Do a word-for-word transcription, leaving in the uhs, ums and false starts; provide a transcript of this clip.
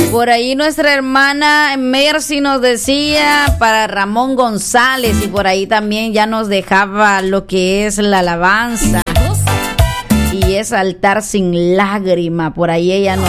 Por ahí nuestra hermana Mercy nos decía para Ramón González, y por ahí también ya nos dejaba lo que es la alabanza y es altar sin lágrima. Por ahí ella nos